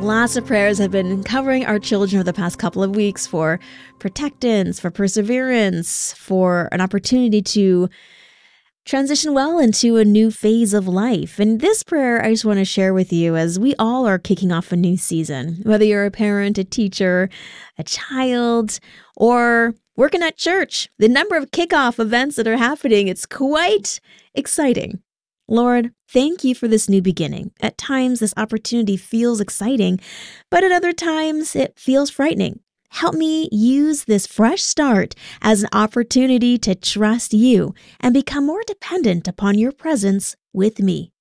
Lots of prayers have been covering our children over the past couple of weeks for protectance, for perseverance, for an opportunity to transition well into a new phase of life. And this prayer I just want to share with you as we all are kicking off a new season. Whether you're a parent, a teacher, a child, or working at church, the number of kickoff events that are happening, it's quite exciting. Lord, thank you for this new beginning. At times, this opportunity feels exciting, but at other times, it feels frightening. Help me use this fresh start as an opportunity to trust you and become more dependent upon your presence with me.